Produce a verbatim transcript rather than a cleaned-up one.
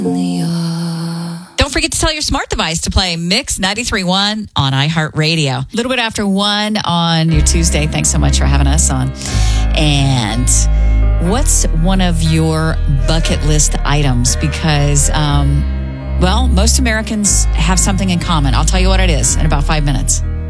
Don't forget to tell your smart device to play Mix ninety-three point one on iHeartRadio. A little bit after one on your Tuesday. Thanks so much for having us on. And what's one of your bucket list items? Because, um, well, most Americans have something in common. I'll tell you what it is in about five minutes.